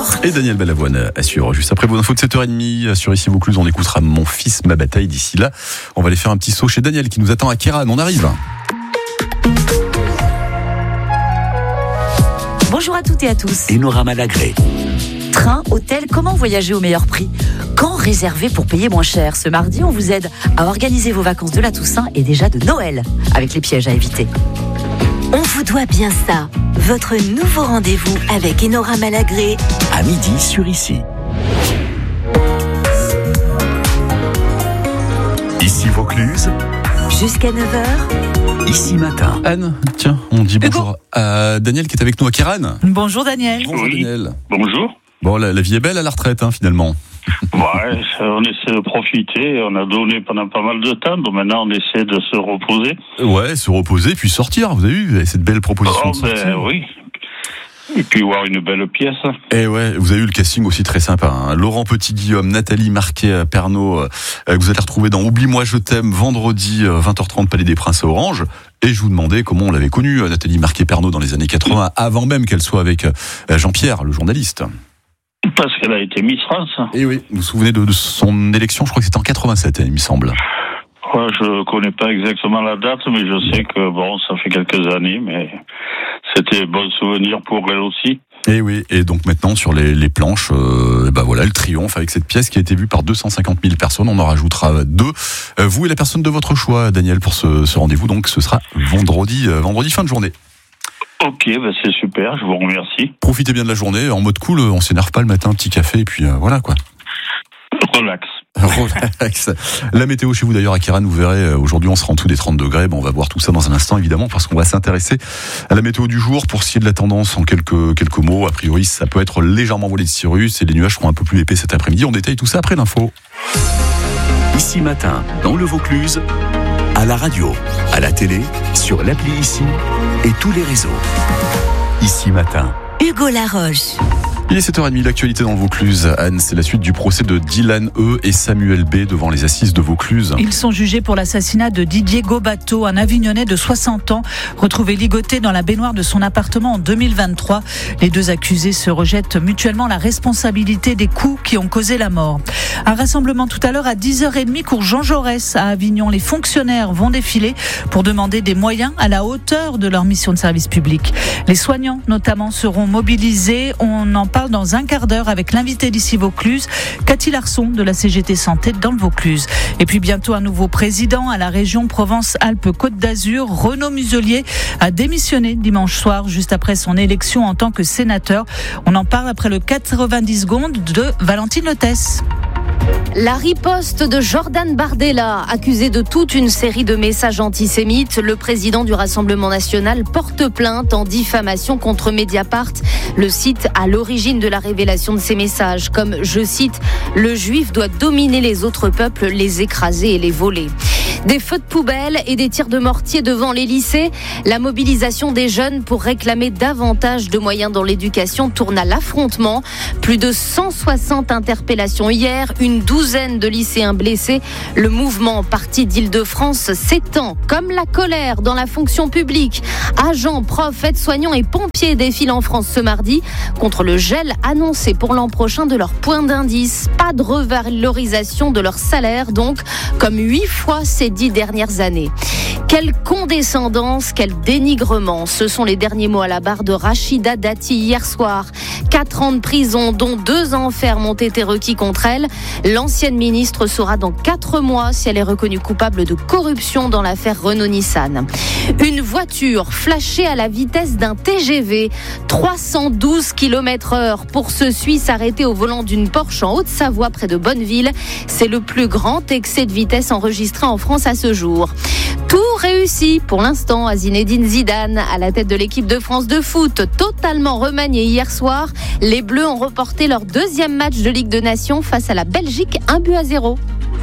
Et Daniel Balavoine assure. Juste après vos infos de 7h30, sur Ici Vaucluse, on écoutera Mon fils, ma bataille. D'ici là, on va aller faire un petit saut chez Daniel qui nous attend à Kéran. On arrive. Bonjour à toutes et à tous. Enora Malagré. Train, hôtel, comment voyager au meilleur prix ? Quand réserver pour payer moins cher ? Ce mardi, on vous aide à organiser vos vacances de la Toussaint et déjà de Noël, avec les pièges à éviter. On vous doit bien ça. Votre nouveau rendez-vous avec Enora Malagré. À midi sur Ici. Ici Vaucluse. Jusqu'à 9h. Ici matin. Anne, tiens, on dit bonjour à Daniel qui est avec nous à Kéran. Bonjour Daniel. Bonjour Daniel. Bonjour. Bon, la vie est belle à la retraite, finalement. Ouais, on essaie de profiter. On a donné pendant pas mal de temps, donc maintenant on essaie de se reposer. Ouais, se reposer puis sortir. Vous avez vu cette belle proposition de sortir. Oui. Et puis voir une belle pièce. Et ouais, vous avez eu le casting aussi très sympa. Laurent Petit-Guillaume, Nathalie Marquet-Pernot, que vous allez retrouver dans Oublie-moi, je t'aime, vendredi 20h30, Palais des Princes à Orange. Et je vous demandais comment on l'avait connue, Nathalie Marquet-Pernot, dans les années 80, avant même qu'elle soit avec Jean-Pierre, le journaliste. Parce qu'elle a été Miss France. Et oui, vous vous souvenez de son élection, je crois que c'était en 87, il me semble. Ouais, je connais pas exactement la date, mais je sais que ça fait quelques années, mais c'était bon souvenir pour elle aussi. Et oui, et donc maintenant sur les planches, le triomphe avec cette pièce qui a été vue par 250 000 personnes, on en rajoutera 2. Vous et la personne de votre choix, Daniel, pour ce rendez-vous, donc ce sera vendredi fin de journée. Ok, c'est super, je vous remercie. Profitez bien de la journée, en mode cool, on s'énerve pas le matin, un petit café, et puis voilà quoi. Relax. La météo chez vous d'ailleurs à Kéran, vous verrez, aujourd'hui on sera en dessous des 30 degrés. On va voir tout ça dans un instant évidemment parce qu'on va s'intéresser à la météo du jour. Pour ce qui est de la tendance, en quelques mots, a priori ça peut être légèrement volé de cirrus et les nuages seront un peu plus épais cet après-midi. On détaille tout ça après l'info. Ici matin, dans le Vaucluse, à la radio, à la télé, sur l'appli Ici et tous les réseaux. Ici matin. Hugo Laroche. Il est 7h30, l'actualité dans le Vaucluse. Anne, c'est la suite du procès de Dylan E et Samuel B devant les assises de Vaucluse. Ils sont jugés pour l'assassinat de Didier Gobato, un Avignonnais de 60 ans, retrouvé ligoté dans la baignoire de son appartement en 2023. Les deux accusés se rejettent mutuellement la responsabilité des coups qui ont causé la mort. Un rassemblement tout à l'heure à 10h30, cours Jean Jaurès à Avignon. Les fonctionnaires vont défiler pour demander des moyens à la hauteur de leur mission de service public. Les soignants, notamment, seront mobilisés. On en parle dans un quart d'heure avec l'invité d'Ici Vaucluse, Cathy Larson de la CGT Santé dans le Vaucluse. Et puis bientôt un nouveau président à la région Provence-Alpes-Côte d'Azur. Renaud Muselier a démissionné dimanche soir juste après son élection en tant que sénateur. On en parle après le 90 secondes de Valentine Lotès. La riposte de Jordan Bardella, accusé de toute une série de messages antisémites. Le président du Rassemblement national porte plainte en diffamation contre Mediapart, le site à l'origine de la révélation de ces messages, comme, je cite, « Le juif doit dominer les autres peuples, les écraser et les voler ». Des feux de poubelle et des tirs de mortier devant les lycées. La mobilisation des jeunes pour réclamer davantage de moyens dans l'éducation tourne à l'affrontement. Plus de 160 interpellations hier, une douzaine de lycéens blessés. Le mouvement parti d'Île-de-France s'étend comme la colère dans la fonction publique. Agents, profs, aides-soignants et pompiers défilent en France ce mardi contre le gel annoncé pour l'an prochain de leur point d'indice. Pas de revalorisation de leur salaire donc, comme 8 fois ces 10 dernières années. Quelle condescendance, quel dénigrement. Ce sont les derniers mots à la barre de Rachida Dati hier soir. 4 ans de prison, dont 2 ans ferme ont été requis contre elle. L'ancienne ministre saura dans 4 mois si elle est reconnue coupable de corruption dans l'affaire Renault-Nissan. Une voiture flashée à la vitesse d'un TGV. 312 km/h pour ce Suisse arrêté au volant d'une Porsche en Haute-Savoie près de Bonneville. C'est le plus grand excès de vitesse enregistré en France à ce jour. Tout réussi pour l'instant à Zinedine Zidane à la tête de l'équipe de France de foot, totalement remaniée hier soir. Les Bleus ont reporté leur 2e match de Ligue des Nations face à la Belgique, 1-0.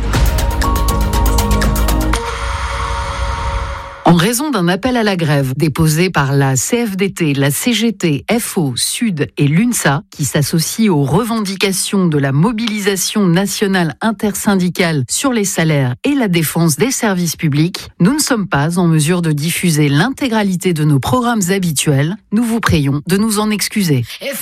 En raison d'un appel à la grève déposé par la CFDT, la CGT, FO, Sud et l'UNSA, qui s'associe aux revendications de la mobilisation nationale intersyndicale sur les salaires et la défense des services publics, nous ne sommes pas en mesure de diffuser l'intégralité de nos programmes habituels. Nous vous prions de nous en excuser.